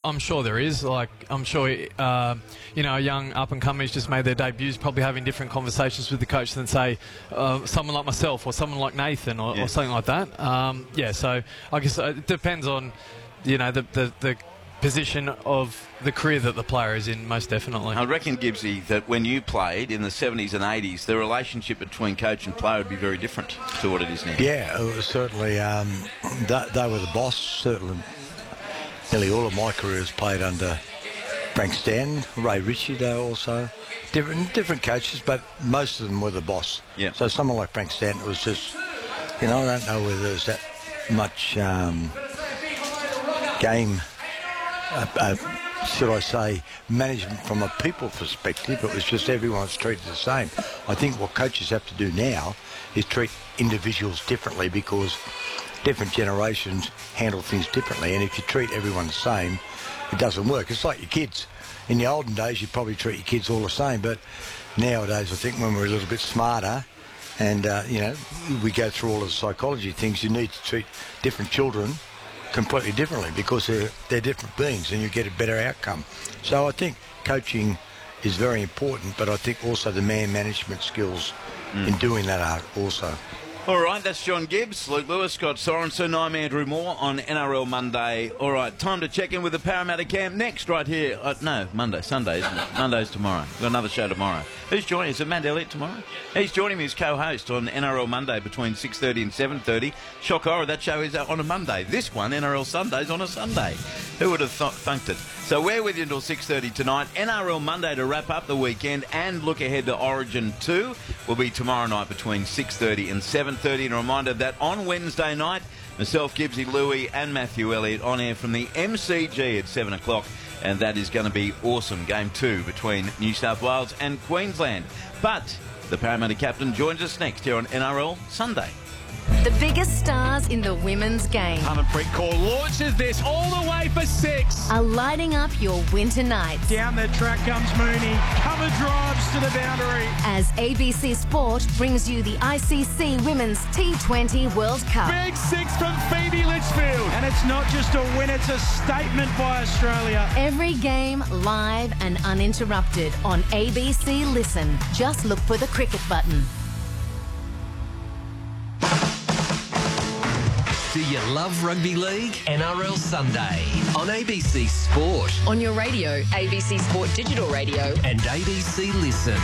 I'm sure there is. Like, I'm sure, young up-and-comers just made their debuts, probably having different conversations with the coach than, say, someone like myself or someone like Nathan or something like that. So I guess it depends on, the position of the career that the player is in, most definitely. I reckon, Gibbsy, that when you played in the 70s and 80s, the relationship between coach and player would be very different to what it is now. Yeah, it was certainly. They were the boss. Certainly, nearly all of my career has played under Frank Stanton, Ray Ritchie, though, also. Different coaches, but most of them were the boss. Yeah. So someone like Frank Stanton was just, I don't know whether there's that much game, should I say, management from a people perspective. It was just everyone's treated the same. I think what coaches have to do now is treat individuals differently, because different generations handle things differently, and if you treat everyone the same, it doesn't work. It's like your kids. In the olden days, you'd probably treat your kids all the same, but nowadays, I think when we're a little bit smarter and, we go through all of the psychology things, you need to treat different children completely differently, because they're different beings and you get a better outcome. So I think coaching is very important, but I think also the man management skills in doing that are also. All right, that's John Gibbs, Luke Lewis, Scott Sorensen, I'm Andrew Moore on NRL Monday. All right, time to check in with the Parramatta camp next right here. Sunday, isn't it? Monday's tomorrow. We've got another show tomorrow. Who's joining? Is it Matt Elliott tomorrow? He's joining me as co-host on NRL Monday between 6:30 and 7:30. Shock horror, that show is on a Monday. This one, NRL Sunday's on a Sunday. Who would have thunked it? So we're with you until 6:30 tonight. NRL Monday to wrap up the weekend and look ahead to Origin 2 will be tomorrow night between 6:30 and 7:30. And a reminder that on Wednesday night, myself, Gibbsy, Louie and Matthew Elliott on air from the MCG at 7 o'clock. And that is going to be awesome. Game 2 between New South Wales and Queensland. But the Parramatta captain joins us next here on NRL Sunday. The biggest stars in the women's game Harmanpreet Kaur launches this all the way for 6. are lighting up your winter nights. Down the track comes Mooney. Cover drives to the boundary. As ABC Sport brings you the ICC Women's T20 World Cup. Big 6 from Phoebe Litchfield. And it's not just a win, it's a statement by Australia. Every game live and uninterrupted on ABC Listen. Just look for the cricket button. Do you love rugby league? NRL Sunday on ABC Sport. On your radio, ABC Sport Digital Radio. And ABC Listen.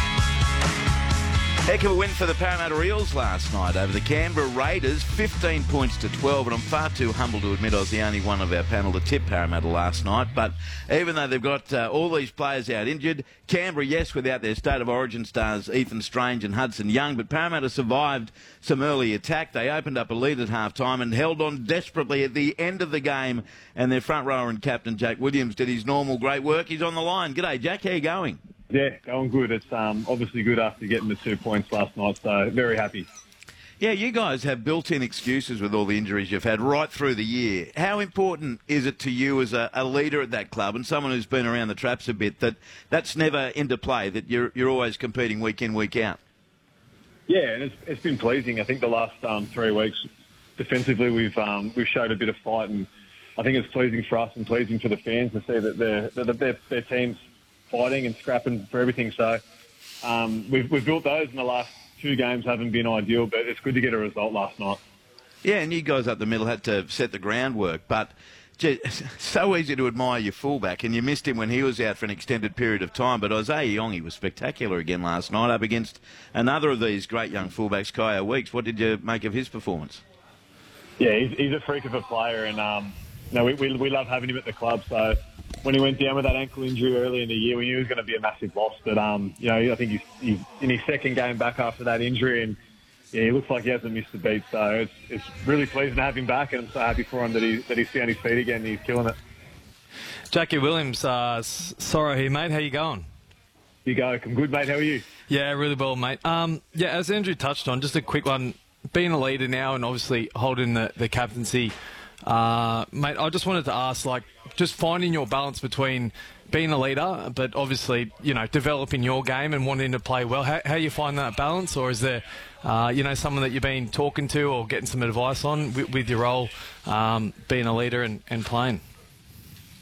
Heck of a win for the Parramatta Eels last night over the Canberra Raiders, 15 points to 12, and I'm far too humble to admit I was the only one of our panel to tip Parramatta last night. But even though they've got all these players out injured, Canberra, yes, without their State of Origin stars Ethan Strange and Hudson Young, but Parramatta survived some early attack. They opened up a lead at half-time and held on desperately at the end of the game, and their front rower and captain, Jack Williams, did his normal great work. He's on the line. G'day, Jack. How you going? Yeah, going good. It's obviously good after getting the 2 points last night, so very happy. Yeah, you guys have built-in excuses with all the injuries you've had right through the year. How important is it to you as a leader at that club and someone who's been around the traps a bit that that's never into play, that you're always competing week in, week out? Yeah, and it's been pleasing. I think the last 3 weeks defensively we've showed a bit of fight, and I think it's pleasing for us and pleasing for the fans to see that their team's fighting and scrapping for everything. So we've built those, and the last 2 games haven't been ideal, but it's good to get a result last night. Yeah, and you guys up the middle had to set the groundwork, but so easy to admire your fullback, and you missed him when he was out for an extended period of time. But Isaiah Yongi was spectacular again last night up against another of these great young fullbacks, Kaya Weeks. What did you make of his performance? Yeah, he's a freak of a player, and we love having him at the club. So when he went down with that ankle injury early in the year, we knew he was going to be a massive loss. But I think he's in his second game back after that injury, and yeah, he looks like he hasn't missed a beat. So it's really pleasing to have him back, and I'm so happy for him that he's found his feet again and he's killing it. Jackie Williams, sorry here, mate. How you going? You go. I'm good, mate. How are you? Yeah, really well, mate. As Andrew touched on, just a quick one. Being a leader now and obviously holding the captaincy, mate, I just wanted to ask, just finding your balance between being a leader, but obviously, developing your game and wanting to play well. How you find that balance, or is there, someone that you've been talking to or getting some advice on with your role, being a leader and playing?